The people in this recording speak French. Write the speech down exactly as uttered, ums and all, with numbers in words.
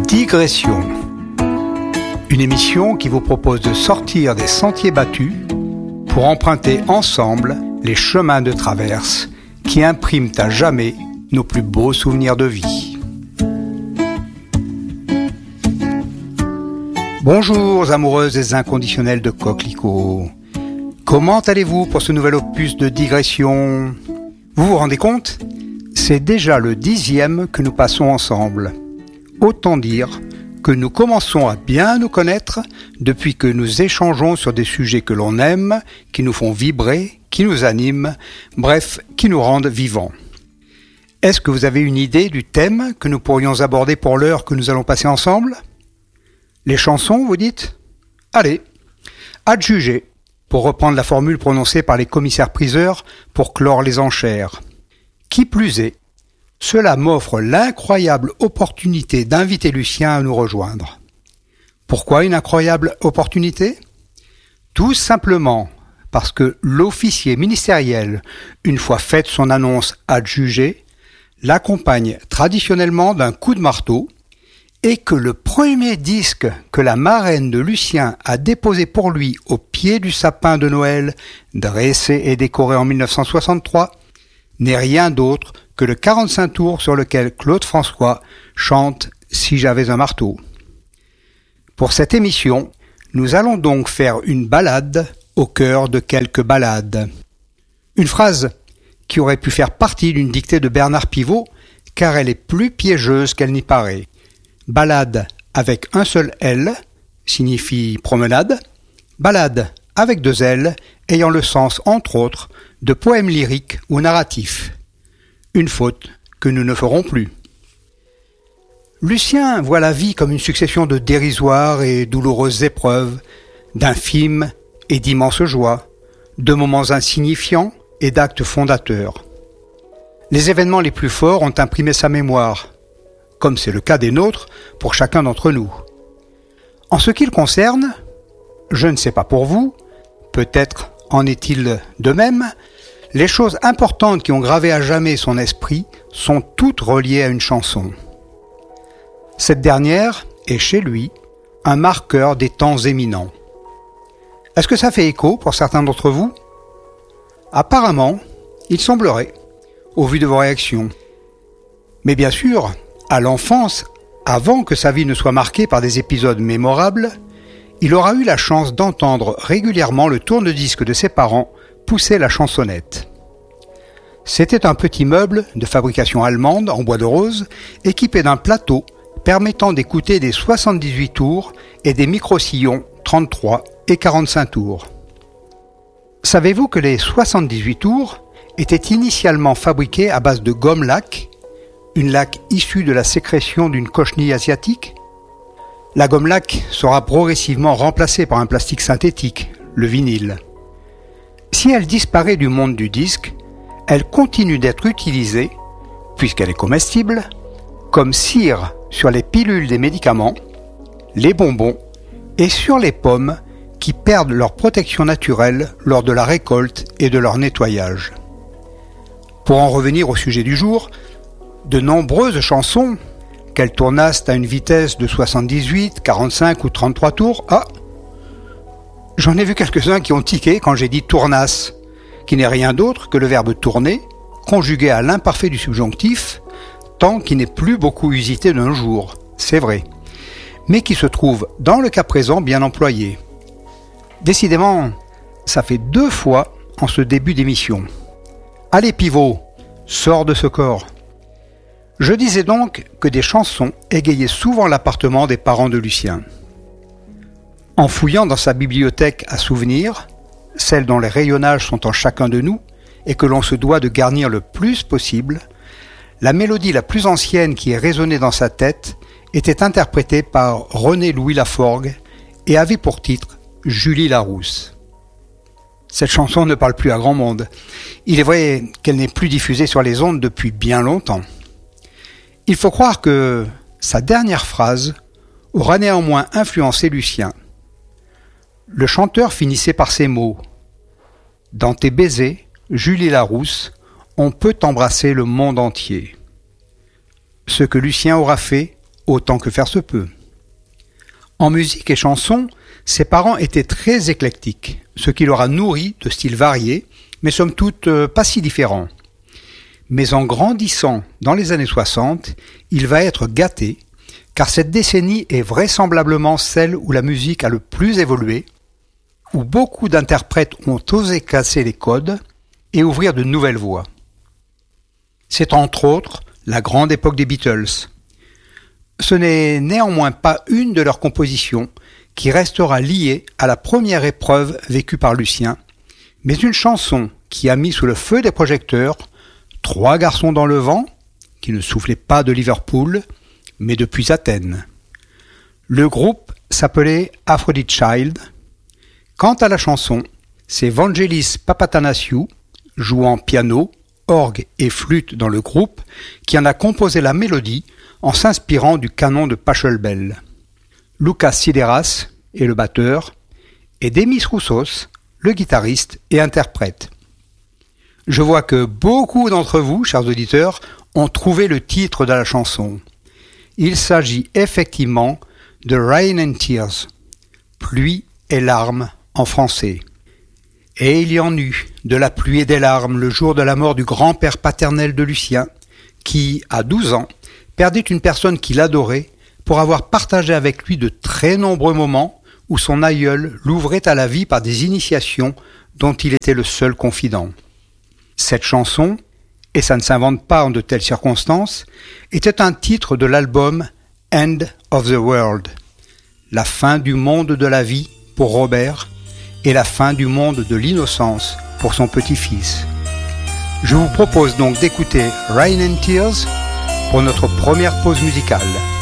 Digression, une émission qui vous propose de sortir des sentiers battus pour emprunter ensemble les chemins de traverse qui impriment à jamais nos plus beaux souvenirs de vie. Bonjour amoureuses et inconditionnelles de coquelicots. Comment allez-vous pour ce nouvel opus de digression ? Vous vous rendez compte ? C'est déjà le dixième que nous passons ensemble. Autant dire que nous commençons à bien nous connaître depuis que nous échangeons sur des sujets que l'on aime, qui nous font vibrer, qui nous animent, bref, qui nous rendent vivants. Est-ce que vous avez une idée du thème que nous pourrions aborder pour l'heure que nous allons passer ensemble ? Les chansons, vous dites ? Allez, à te juger, pour reprendre la formule prononcée par les commissaires-priseurs pour clore les enchères. Qui plus est, cela m'offre l'incroyable opportunité d'inviter Lucien à nous rejoindre. Pourquoi une incroyable opportunité ? Tout simplement parce que l'officier ministériel, une fois faite son annonce adjugée, l'accompagne traditionnellement d'un coup de marteau et que le premier disque que la marraine de Lucien a déposé pour lui au pied du sapin de Noël, dressé et décoré en mille neuf cent soixante-trois, n'est rien d'autre que le quarante-cinq tours sur lequel Claude François chante « Si j'avais un marteau ». Pour cette émission, nous allons donc faire une balade au cœur de quelques ballades. Une phrase qui aurait pu faire partie d'une dictée de Bernard Pivot, car elle est plus piégeuse qu'elle n'y paraît. Balade avec un seul L signifie promenade, balade avec deux L ayant le sens, entre autres, de poème lyrique ou narratif. Une faute que nous ne ferons plus. Lucien voit la vie comme une succession de dérisoires et douloureuses épreuves, d'infimes et d'immenses joies, de moments insignifiants et d'actes fondateurs. Les événements les plus forts ont imprimé sa mémoire, comme c'est le cas des nôtres pour chacun d'entre nous. En ce qui le concerne, je ne sais pas pour vous, peut-être en est-il de même, les choses importantes qui ont gravé à jamais son esprit sont toutes reliées à une chanson. Cette dernière est chez lui un marqueur des temps éminents. Est-ce que ça fait écho pour certains d'entre vous ? Apparemment, il semblerait, au vu de vos réactions. Mais bien sûr, à l'enfance, avant que sa vie ne soit marquée par des épisodes mémorables, il aura eu la chance d'entendre régulièrement le tourne-disque de ses parents pousser la chansonnette. C'était un petit meuble de fabrication allemande en bois de rose, équipé d'un plateau permettant d'écouter des soixante-dix-huit tours et des micro-sillons trente-trois et quarante-cinq tours. Savez-vous que les soixante-dix-huit tours étaient initialement fabriqués à base de gomme laque, une laque issue de la sécrétion d'une cochenille asiatique ? La gomme laque sera progressivement remplacée par un plastique synthétique, le vinyle. Si elle disparaît du monde du disque, elle continue d'être utilisée, puisqu'elle est comestible, comme cire sur les pilules des médicaments, les bonbons et sur les pommes qui perdent leur protection naturelle lors de la récolte et de leur nettoyage. Pour en revenir au sujet du jour, de nombreuses chansons, qu'elles tournassent à une vitesse de soixante-dix-huit, quarante-cinq ou trente-trois tours, ah, j'en ai vu quelques-uns qui ont tiqué quand j'ai dit tournasse, qui n'est rien d'autre que le verbe tourner, conjugué à l'imparfait du subjonctif, tant qui n'est plus beaucoup usité d'un jour, c'est vrai, mais qui se trouve dans le cas présent bien employé. Décidément, ça fait deux fois en ce début d'émission. Allez pivot, sors de ce corps. Je disais donc que des chansons égayaient souvent l'appartement des parents de Lucien. En fouillant dans sa bibliothèque à souvenirs, celle dont les rayonnages sont en chacun de nous et que l'on se doit de garnir le plus possible, la mélodie la plus ancienne qui est résonnée dans sa tête était interprétée par René-Louis Laforgue et avait pour titre Julie Larousse. Cette chanson ne parle plus à grand monde. Il est vrai qu'elle n'est plus diffusée sur les ondes depuis bien longtemps. Il faut croire que sa dernière phrase aura néanmoins influencé Lucien. Le chanteur finissait par ces mots « Dans tes baisers, Julie Larousse, on peut embrasser le monde entier ». Ce que Lucien aura fait autant que faire se peut. En musique et chanson, ses parents étaient très éclectiques, ce qui leur a nourri de styles variés, mais somme toute euh, pas si différents. Mais en grandissant dans les années soixante, il va être gâté, car cette décennie est vraisemblablement celle où la musique a le plus évolué, où beaucoup d'interprètes ont osé casser les codes et ouvrir de nouvelles voies. C'est entre autres la grande époque des Beatles. Ce n'est néanmoins pas une de leurs compositions qui restera liée à la première épreuve vécue par Lucien, mais une chanson qui a mis sous le feu des projecteurs Trois garçons dans le vent, qui ne soufflaient pas de Liverpool, mais depuis Athènes. Le groupe s'appelait Aphrodite Child. Quant à la chanson, c'est Vangelis Papathanassiou, jouant piano, orgue et flûte dans le groupe, qui en a composé la mélodie en s'inspirant du canon de Pachelbel. Lucas Sideras est le batteur, et Demis Roussos, le guitariste et interprète. Je vois que beaucoup d'entre vous, chers auditeurs, ont trouvé le titre de la chanson. Il s'agit effectivement de Rain and Tears, pluie et larmes en français. Et il y en eut de la pluie et des larmes le jour de la mort du grand-père paternel de Lucien, qui, à douze ans, perdait une personne qu'il adorait pour avoir partagé avec lui de très nombreux moments où son aïeul l'ouvrait à la vie par des initiations dont il était le seul confident. Cette chanson, et ça ne s'invente pas en de telles circonstances, était un titre de l'album End of the World, la fin du monde de la vie pour Robert et la fin du monde de l'innocence pour son petit-fils. Je vous propose donc d'écouter Rain and Tears pour notre première pause musicale.